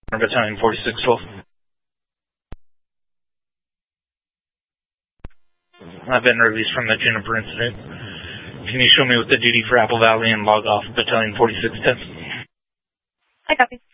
Battalion 4612. I've been released from the Juniper incident. Can you show me what the duty for Apple Valley and log off Battalion 4610? I copy.